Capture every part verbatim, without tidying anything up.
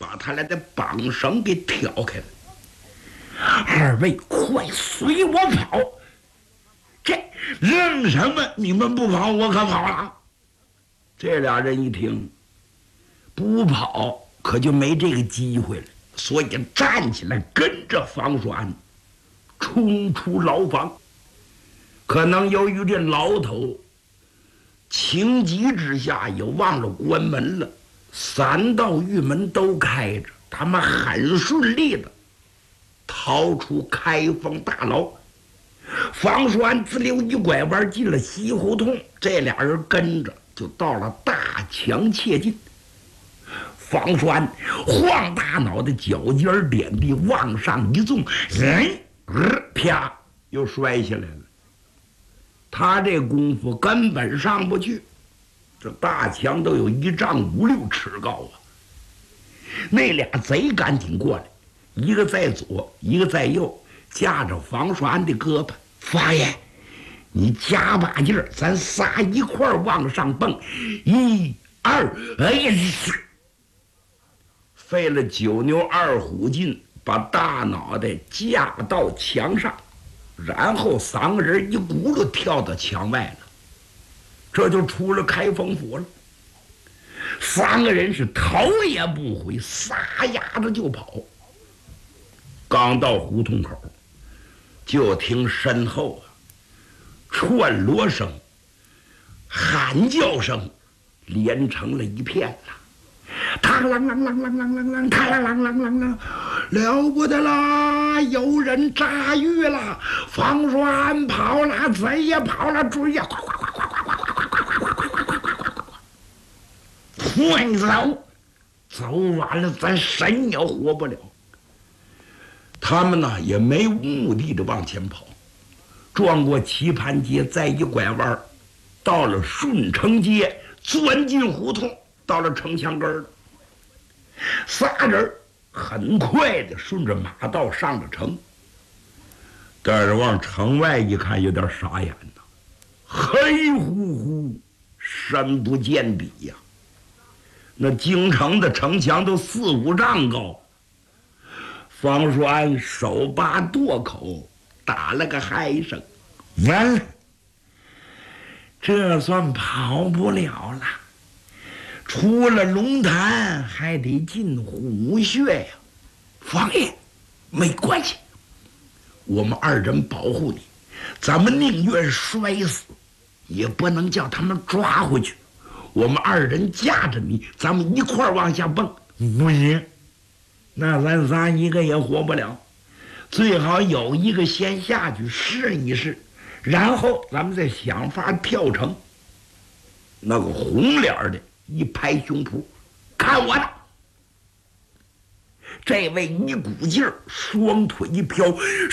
把他俩的绑绳给挑开了。二位快随我跑！这扔什么？你们不跑，我可跑了。这俩人一听，不跑可就没这个机会了，所以站起来跟着房叔安冲出牢房。可能由于这牢头情急之下也忘了关门了，三道狱门都开着，他们很顺利的逃出开封大牢。房叔安自溜一拐弯进了西胡同，这俩人跟着就到了大墙切近。房叔安晃大脑袋，脚尖点地往上一纵，人、呃、啪又摔下来了。他这功夫根本上不去，这大墙都有一丈五六尺高啊！那俩贼赶紧过来，一个在左，一个在右，架着房叔安的胳膊。发爷，你加把劲儿，咱仨一块儿往上蹦，一二，哎呀！费了九牛二虎劲，把大脑袋架到墙上，然后三个人一轱辘跳到墙外了，这就出了开封府了。三个人是头也不回，撒丫子就跑。刚到胡同口，就听身后啊串锣声、喊叫声连成了一片了。他啷啷啷啷啷啷啷，他啷啷啷啷啷，了不得啦！有人炸狱了，房叔安跑了，贼也跑了，追呀！快快快快快快快快快快快快快快快快！快走！走完了，咱谁也活不了。他们呢也没目的的往前跑，转过棋盘街，再一拐弯，到了顺城街，钻进胡同，到了城墙根了。仨人很快的顺着马道上了城，但是往城外一看，有点傻眼呐，黑乎乎，深不见底呀、啊！那京城的城墙都四五丈高。方叔安手把舵口，打了个嗨声，完了，这算跑不了了。出了龙潭还得进虎穴呀！王爷，没关系，我们二人保护你，咱们宁愿摔死，也不能叫他们抓回去。我们二人架着你，咱们一块儿往下蹦。不行，那咱仨一个也活不了，最好有一个先下去试一试，然后咱们再想法跳城。那个红脸的一拍胸脯，看我的！这位一股劲儿，双腿一飘，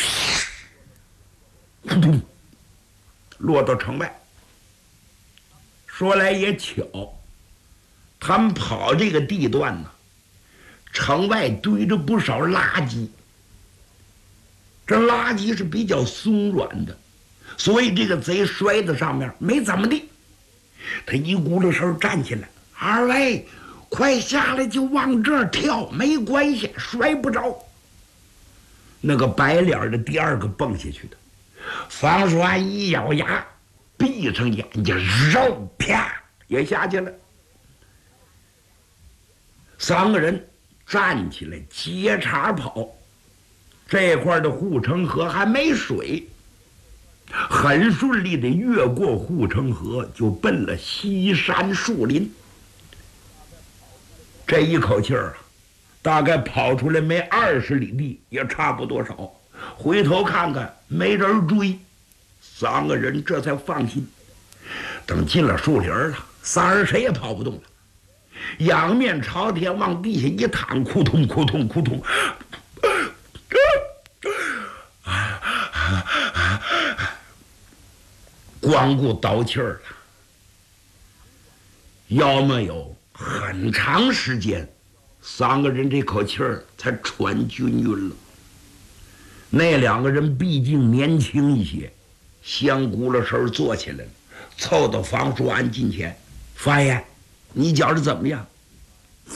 扑通落到城外。说来也巧，他们跑这个地段呢，城外堆着不少垃圾，这垃圾是比较松软的，所以这个贼摔在上面没怎么地。他一咕噜声站起来，二位快下来，就往这儿跳，没关系，摔不着。那个白脸的第二个蹦下去的，方叔安一咬牙，闭上眼睛，肉啪也下去了。三个人站起来接茬跑，这块的护城河还没水，很顺利的越过护城河，就奔了西山树林。这一口气儿啊，大概跑出来没二十里地，也差不多少。回头看看没人追，三个人这才放心。等进了树林了，仨人谁也跑不动了，仰面朝天往地下一躺，扑通扑通扑通，光顾倒气儿了。要么有很长时间，三个人这口气儿才喘均匀了。那两个人毕竟年轻一些，香轱辘声坐起来了，凑到房叔安近前：“发爷，你觉着怎么样？”